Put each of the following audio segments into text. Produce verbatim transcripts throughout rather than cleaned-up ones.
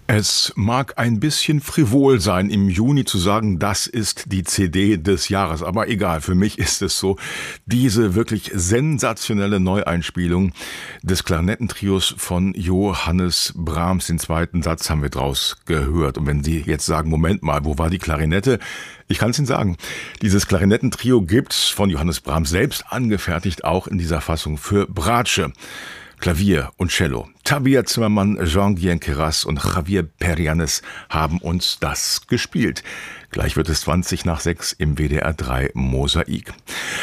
Es mag ein bisschen frivol sein, im Juni zu sagen, das ist die C D des Jahres. Aber egal, für mich ist es so. Diese wirklich sensationelle Neueinspielung des Klarinettentrios von Johannes Brahms. Den zweiten Satz haben wir draus gehört. Und wenn Sie jetzt sagen, Moment mal, wo war die Klarinette? Ich kann es Ihnen sagen. Dieses Klarinettentrio gibt's von Johannes Brahms selbst angefertigt, auch in dieser Fassung für Bratsche, Klavier und Cello. Tabea Zimmermann, Jean-Guyen Queyras und Javier Perianes haben uns das gespielt. Gleich wird es zwanzig nach sechs im W D R drei Mosaik.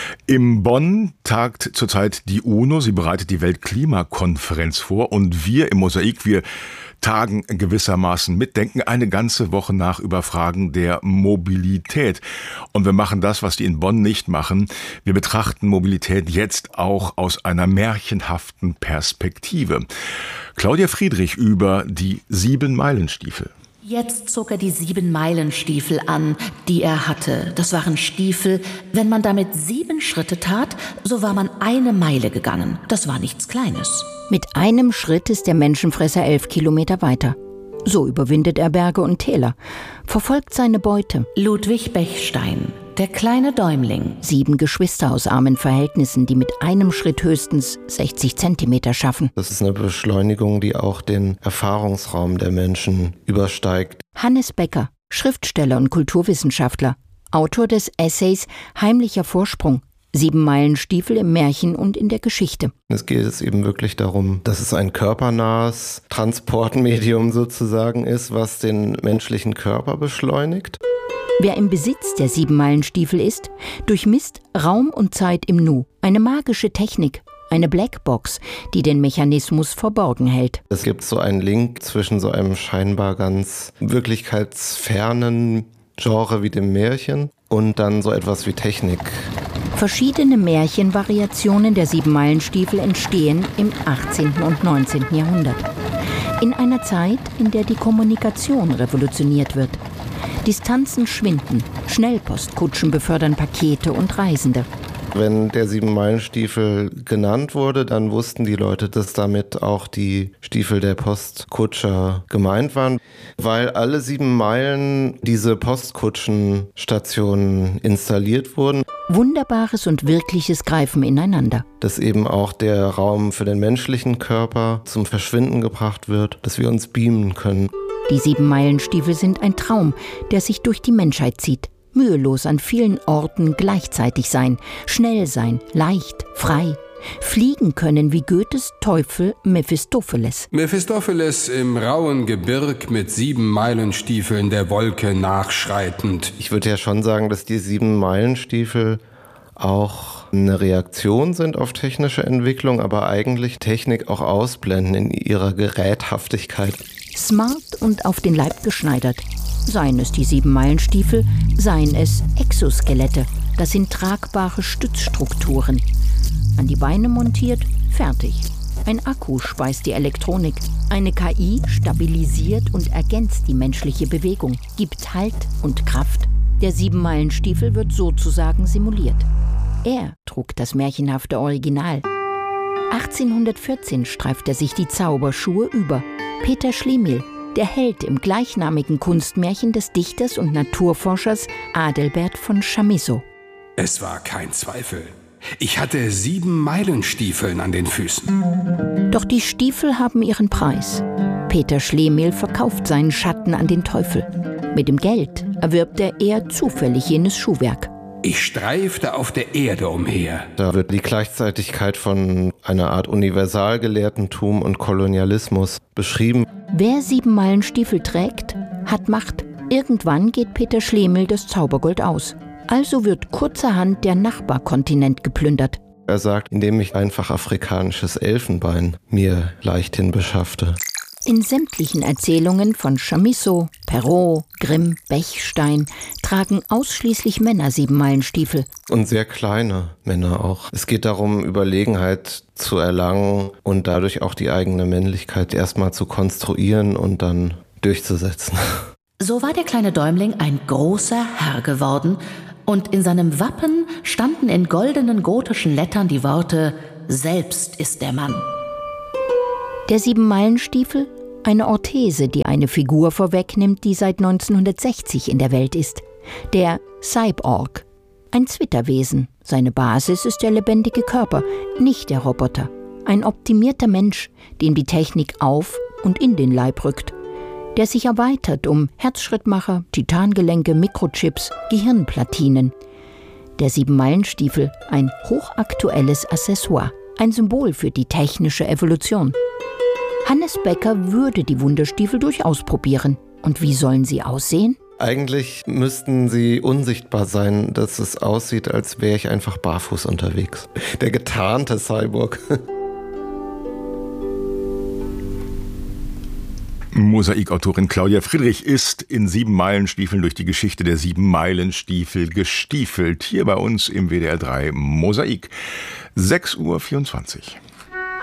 In Bonn tagt zurzeit die UNO. Sie bereitet die Weltklimakonferenz vor. Und wir im Mosaik, wir tagen gewissermaßen mit, denken eine ganze Woche nach über Fragen der Mobilität. Und wir machen das, was die in Bonn nicht machen. Wir betrachten Mobilität jetzt auch aus einer märchenhaften Perspektive. Claudia Friedrich über die Sieben-Meilen-Stiefel. Jetzt zog er die Sieben-Meilen-Stiefel an, die er hatte. Das waren Stiefel, wenn man damit sieben Schritte tat, so war man eine Meile gegangen. Das war nichts Kleines. Mit einem Schritt ist der Menschenfresser elf Kilometer weiter. So überwindet er Berge und Täler, verfolgt seine Beute. Ludwig Bechstein, der kleine Däumling. Sieben Geschwister aus armen Verhältnissen, die mit einem Schritt höchstens sechzig Zentimeter schaffen. Das ist eine Beschleunigung, die auch den Erfahrungsraum der Menschen übersteigt. Hannes Becker, Schriftsteller und Kulturwissenschaftler, Autor des Essays Heimlicher Vorsprung. Sieben Meilen Stiefel im Märchen und in der Geschichte. Es geht es eben wirklich darum, dass es ein körpernahes Transportmedium sozusagen ist, was den menschlichen Körper beschleunigt. Wer im Besitz der Sieben-Meilen-Stiefel ist, durchmisst Raum und Zeit im Nu. Eine magische Technik, eine Blackbox, die den Mechanismus verborgen hält. Es gibt so einen Link zwischen so einem scheinbar ganz wirklichkeitsfernen Genre wie dem Märchen und dann so etwas wie Technik. Verschiedene Märchenvariationen der Sieben-Meilen-Stiefel entstehen im achtzehnten und neunzehnten Jahrhundert. In einer Zeit, in der die Kommunikation revolutioniert wird. Distanzen schwinden, Schnellpostkutschen befördern Pakete und Reisende. Wenn der Sieben-Meilen-Stiefel genannt wurde, dann wussten die Leute, dass damit auch die Stiefel der Postkutscher gemeint waren, weil alle sieben Meilen diese Postkutschenstationen installiert wurden. Wunderbares und Wirkliches greifen ineinander. Dass eben auch der Raum für den menschlichen Körper zum Verschwinden gebracht wird, dass wir uns beamen können. Die Sieben-Meilen-Stiefel sind ein Traum, der sich durch die Menschheit zieht. Mühelos an vielen Orten gleichzeitig sein, schnell sein, leicht, frei. Fliegen können wie Goethes Teufel Mephistopheles. Mephistopheles im rauen Gebirg mit Sieben-Meilen-Stiefeln der Wolke nachschreitend. Ich würde ja schon sagen, dass die Sieben-Meilen-Stiefel auch eine Reaktion sind auf technische Entwicklung, aber eigentlich Technik auch ausblenden in ihrer Geräthaftigkeit. Smart und auf den Leib geschneidert. Seien es die Sieben-Meilen-Stiefel, seien es Exoskelette. Das sind tragbare Stützstrukturen. An die Beine montiert, fertig. Ein Akku speist die Elektronik. Eine K I stabilisiert und ergänzt die menschliche Bewegung, gibt Halt und Kraft. Der Sieben-Meilen-Stiefel wird sozusagen simuliert. Er trug das märchenhafte Original. achtzehnhundertvierzehn streift er sich die Zauberschuhe über. Peter Schlemihl, der Held im gleichnamigen Kunstmärchen des Dichters und Naturforschers Adelbert von Chamisso. Es war kein Zweifel. Ich hatte Sieben-Meilen-Stiefeln an den Füßen. Doch die Stiefel haben ihren Preis. Peter Schlemihl verkauft seinen Schatten an den Teufel. Mit dem Geld erwirbt er eher zufällig jenes Schuhwerk. Ich streifte auf der Erde umher. Da wird die Gleichzeitigkeit von einer Art Universalgelehrtentum und Kolonialismus beschrieben. Wer Sieben-Meilen-Stiefel trägt, hat Macht. Irgendwann geht Peter Schlemihl das Zaubergold aus. Also wird kurzerhand der Nachbarkontinent geplündert. Er sagt, indem ich einfach afrikanisches Elfenbein mir leichthin beschaffte. In sämtlichen Erzählungen von Chamisso, Perrault, Grimm, Bechstein tragen ausschließlich Männer Sieben-Meilen-Stiefel. Und sehr kleine Männer auch. Es geht darum, Überlegenheit zu erlangen und dadurch auch die eigene Männlichkeit erstmal zu konstruieren und dann durchzusetzen. So war der kleine Däumling ein großer Herr geworden und in seinem Wappen standen in goldenen gotischen Lettern die Worte »Selbst ist der Mann«. Der Sieben-Meilen-Stiefel Eine Orthese, die eine Figur vorwegnimmt, die seit neunzehnhundertsechzig in der Welt ist. Der Cyborg. Ein Zwitterwesen. Seine Basis ist der lebendige Körper, nicht der Roboter. Ein optimierter Mensch, dem die Technik auf und in den Leib rückt. Der sich erweitert um Herzschrittmacher, Titangelenke, Mikrochips, Gehirnplatinen. Der Sieben-Meilen-Stiefel, ein hochaktuelles Accessoire. Ein Symbol für die technische Evolution. Hannes Becker würde die Wunderstiefel durchaus probieren. Und wie sollen sie aussehen? Eigentlich müssten sie unsichtbar sein, dass es aussieht, als wäre ich einfach barfuß unterwegs. Der getarnte Cyborg. Mosaikautorin Claudia Friedrich ist in Sieben-Meilen-Stiefeln durch die Geschichte der Sieben-Meilen-Stiefel gestiefelt. Hier bei uns im W D R drei Mosaik. sechs Uhr vierundzwanzig.